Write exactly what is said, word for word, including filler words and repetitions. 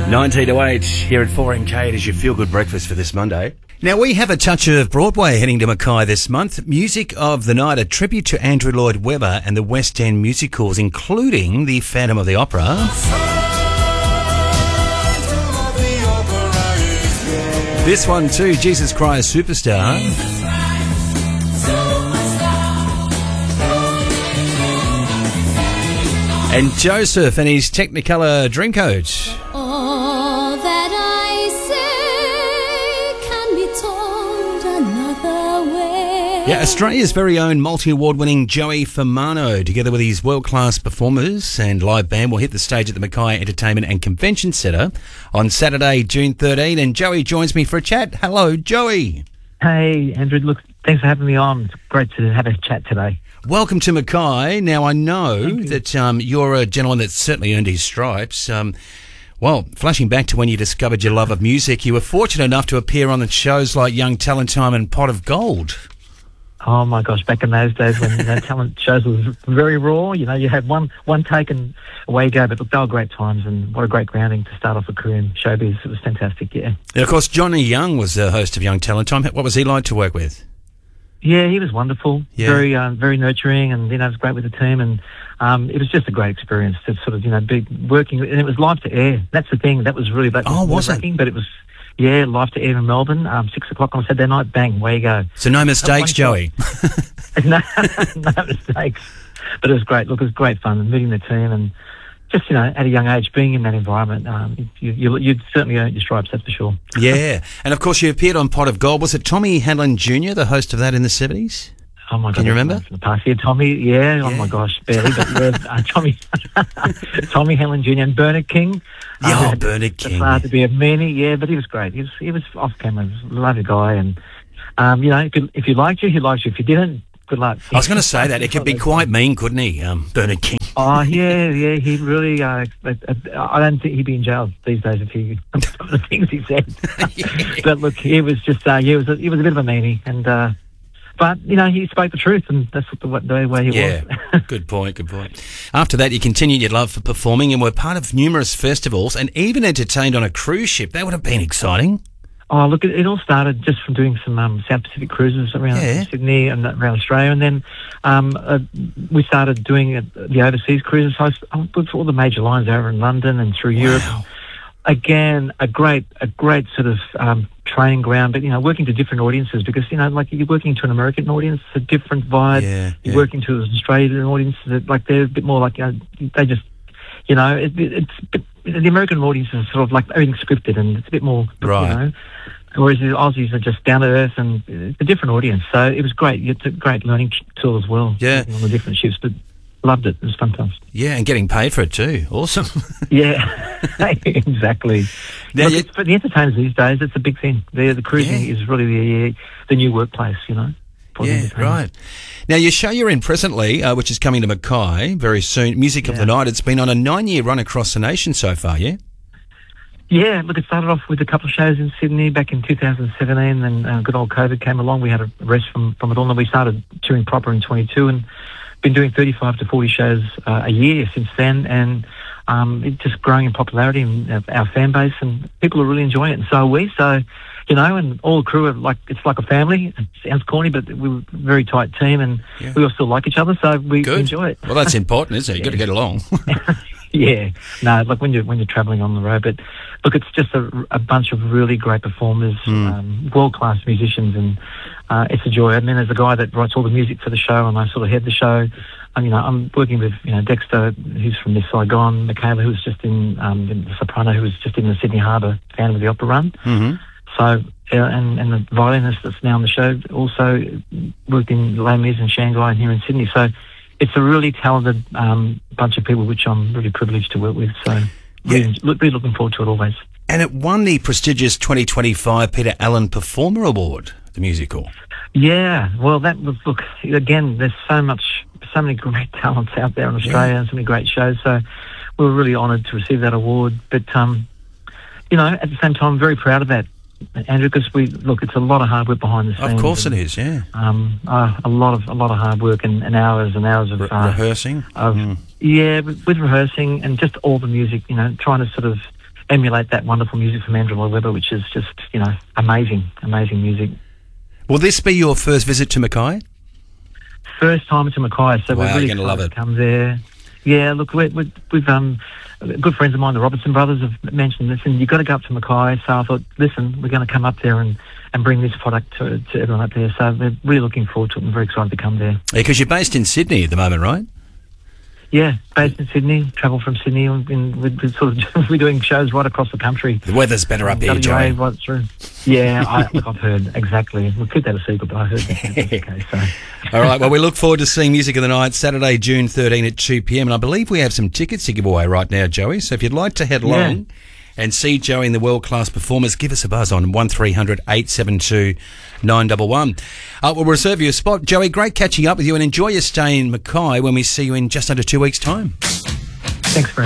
nineteen to eight here at four M K. It is your feel-good breakfast for this Monday. Now, we have a touch of Broadway heading to Mackay this month. Music of the Night, a tribute to Andrew Lloyd Webber and the West End musicals, including The Phantom of the Opera. This one too, Jesus Christ Superstar. And Joseph and his Technicolor Dreamcoat. All that I say can be told another way. Yeah, Australia's very own multi-award winning Joey Firmano, together with his world-class performers and live band, will hit the stage at the Mackay Entertainment and Convention Centre on Saturday, June thirteenth. And Joey joins me for a chat. Hello, Joey. Hey, Andrew. Look, thanks for having me on. It's great to have a chat today. Welcome to Mackay. Now, I know that um, you're a gentleman that's certainly earned his stripes. Um, well, flashing back to when you discovered your love of music, you were fortunate enough to appear on the shows like Young Talent Time and Pot of Gold. Oh, my gosh, back in those days when you know, talent shows was very raw, you know, you had one one take and away you go. But look, they were great times, and what a great grounding to start off a career in showbiz. It was fantastic, yeah. And, of course, Johnny Young was the host of Young Talent Time. What was he like to work with? Yeah, he was wonderful, yeah. very um, very nurturing, and, you know, it was great with the team, and um, it was just a great experience to sort of, you know, be working, and it was live to air. That's the thing, that was really, that oh, was it? But it was, yeah, live to air in Melbourne, um, six o'clock on Saturday night, bang, away you go. So no mistakes, Joey? no, no mistakes, but it was great. Look, it was great fun, meeting the team, and just, you know, at a young age, being in that environment, um, you, you, you'd certainly earn your stripes, that's for sure. Yeah, and of course you appeared on Pot of Gold. Was it Tommy Hanlon Junior, the host of that in the seventies? Oh my God! Can you remember? From the past year, Tommy, yeah, yeah. Oh my gosh, barely, but yeah, uh, Tommy, Tommy Hanlon Junior and Bernard King. Yeah, uh, oh, Bernard King. It's hard to be a meanie, yeah, but he was great. He was, he was off camera, he was a lovely guy, and um, you know, if you, if you liked you, he liked you. If you didn't, good luck. I was going to say that it could be quite mean, couldn't he, um, Bernard King? Oh yeah, yeah. He really. Uh, I don't think he'd be in jail these days if he some of the things he said. yeah. But look, he was just. Uh, he was. A, he was a bit of a meanie, and uh, but you know, he spoke the truth, and that's what the, the way he yeah. was. Yeah, good point. Good point. After that, you continued your love for performing and were part of numerous festivals, and even entertained on a cruise ship. That would have been exciting. Oh, look, it, it all started just from doing some um, South Pacific cruises around yeah. Sydney and around Australia, and then um, uh, we started doing uh, the overseas cruises. I was, I was for all the major lines over in London and through wow. Europe. Again, a great, a great sort of um, training ground, but, you know, working to different audiences because, you know, like you're working to an American audience, it's a different vibe. Yeah, you're yeah. working to an Australian audience, that, like they're a bit more like, you know, they just, you know, it, it, it's the American audience is sort of like everything's scripted and it's a bit more, right. you know. Whereas the Aussies are just down to earth and it's a different audience. So it was great. It's a great learning tool as well. Yeah. On the different ships, but loved it. It was fantastic. Yeah, and getting paid for it too. Awesome. yeah, exactly. Now, Look, you, it's, for the entertainers these days, it's a big thing. The, the cruising yeah. is really the, the new workplace, you know. Yeah, right. Now, your show you're in presently, uh, which is coming to Mackay very soon, Music yeah. of the Night, it's been on a nine-year run across the nation so far, yeah? Yeah, look, it started off with a couple of shows in Sydney back in two thousand seventeen, and uh, good old COVID came along. We had a rest from, from it all, and we started touring proper in twenty-two, and been doing thirty-five to forty shows uh, a year since then, and um, it's just growing in popularity in uh, our fan base, and people are really enjoying it, and so are we. So, you know, and all the crew are like, it's like a family. It sounds corny, but we're a very tight team, and yeah. we all still like each other, so we Good. enjoy it. Well, that's important, isn't it? You've yeah. got to get along. Yeah, no, like when you're when you're travelling on the road, but look, it's just a, a bunch of really great performers, mm. um, world class musicians, and uh, it's a joy. And then there's a guy that writes all the music for the show, and I sort of head the show. And, you know, I'm working with you know Dexter, who's from Miss Saigon, Michaela, who's just in um, the soprano, who was just in the Sydney Harbour Phantom of the Opera run. Mm-hmm. So, uh, and and the violinist that's now on the show also worked in Les Mis and Shanghai and here in Sydney. So. It's a really talented um, bunch of people, which I'm really privileged to work with. So, yeah. really, really looking forward to it always. And it won the prestigious twenty twenty-five Peter Allen Performer Award, the musical. Yeah, well, that was, look, again, there's so much, so many great talents out there in Australia yeah. and so many great shows. So, we were really honoured to receive that award. But, um, you know, at the same time, I'm very proud of that, Andrew, because we look, it's a lot of hard work behind the scenes. Of course and, it is, yeah. Um, uh, a lot of a lot of hard work and, and hours and hours of Re- uh, rehearsing. Of, mm. Yeah, with, with rehearsing and just all the music, you know, trying to sort of emulate that wonderful music from Andrew Lloyd Webber, which is just, you know, amazing, amazing music. Will this be your first visit to Mackay? First time to Mackay, so Wow, we're really you're gonna love excited it. to come there. Yeah, look, we're, we're, we've um, good friends of mine, the Robertson brothers, have mentioned this, and you've got to go up to Mackay. So I thought, listen, we're going to come up there and, and bring this product to, to everyone up there. So we're really looking forward to it and very excited to come there. Yeah, because you're based in Sydney at the moment, right? Yeah, based in Sydney, travel from Sydney, and, and we're, we're sort of we're doing shows right across the country. The weather's better up here, W A, Joey. right through. Yeah, I, look, I've heard exactly. We'll keep that a secret, but I heard that. That's okay, so. All right, well, we look forward to seeing Music of the Night Saturday, June thirteenth at two p.m. And I believe we have some tickets to give away right now, Joey. So if you'd like to head along Yeah. and see Joey and the world-class performers, give us a buzz on one three hundred eight seven two nine one one. Uh, we'll reserve you a spot. Joey, great catching up with you, and enjoy your stay in Mackay when we see you in just under two weeks' time. Thanks very much.